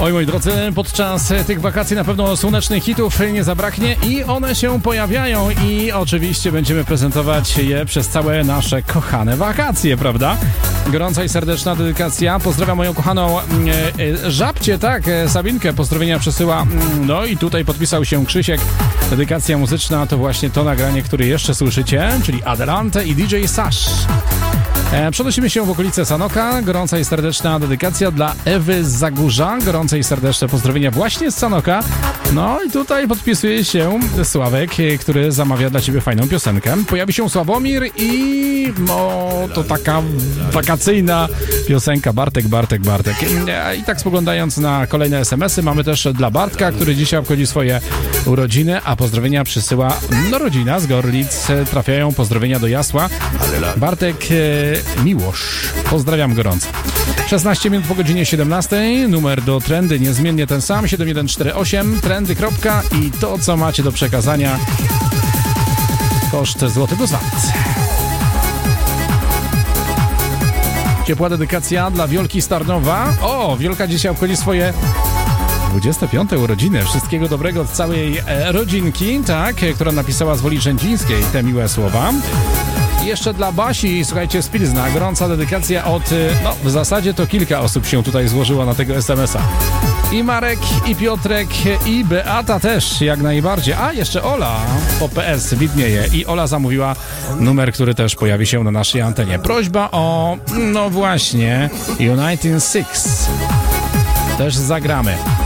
Oj, moi drodzy, podczas tych wakacji na pewno słonecznych hitów nie zabraknie i one się pojawiają i oczywiście będziemy prezentować je przez całe nasze kochane wakacje, prawda? Gorąca i serdeczna dedykacja. Pozdrawiam moją kochaną Żabcię, tak, Sabinkę, pozdrowienia przesyła. No i tutaj podpisał się Krzysiek. Dedykacja muzyczna to właśnie to nagranie, które jeszcze słyszycie, czyli Adelante i DJ Sash. Przenosimy się w okolice Sanoka. Gorąca i serdeczna dedykacja dla Ewy z Zagórza. Gorące i serdeczne pozdrowienia właśnie z Sanoka. No i tutaj podpisuje się Sławek, który zamawia dla ciebie fajną piosenkę. Pojawi się Sławomir i to taka wakacyjna piosenka Bartek. I tak spoglądając na kolejne SMS-y, mamy też dla Bartka, który dzisiaj obchodzi swoje urodziny, a pozdrowienia przysyła rodzina z Gorlic. Trafiają pozdrowienia do Jasła. Bartek Miłosz. Pozdrawiam gorąco. 16 minut po godzinie 17. Numer do Trendy niezmiennie ten sam. 7148 Trendy. I to, co macie do przekazania. Koszt złoty plus VAT. Ciepła dedykacja dla Wiolki Starnowa. O, Wiolka dzisiaj obchodzi swoje 25. urodziny. Wszystkiego dobrego od całej rodzinki, tak, która napisała z Woli Rzędzińskiej te miłe słowa. I jeszcze dla Basi, słuchajcie, z Pilzna, gorąca dedykacja od, w zasadzie to kilka osób się tutaj złożyło na tego SMS-a. I Marek, i Piotrek, i Beata też, jak najbardziej. A, jeszcze Ola po PS widnieje. I Ola zamówiła numer, który też pojawi się na naszej antenie. Prośba o, właśnie, United Six. Też zagramy.